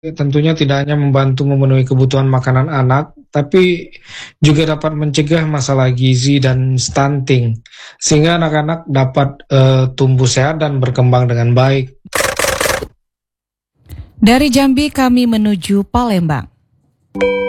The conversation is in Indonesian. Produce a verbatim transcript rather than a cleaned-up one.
Tentunya tidak hanya membantu memenuhi kebutuhan makanan anak, tapi juga dapat mencegah masalah gizi dan stunting, sehingga anak-anak dapat uh, tumbuh sehat dan berkembang dengan baik. Dari Jambi kami menuju Palembang.